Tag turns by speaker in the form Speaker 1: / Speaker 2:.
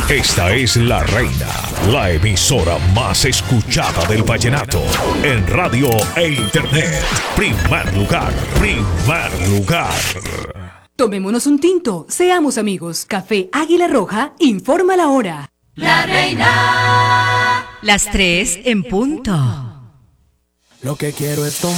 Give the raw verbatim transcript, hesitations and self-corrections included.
Speaker 1: Esta es La Reina, la emisora más escuchada del vallenato en radio e internet. Primer lugar, primer lugar.
Speaker 2: Tomémonos un tinto, seamos amigos. Café Águila Roja informa la hora.
Speaker 3: La Reina.
Speaker 4: Las tres en punto.
Speaker 5: Lo que quiero es tomar.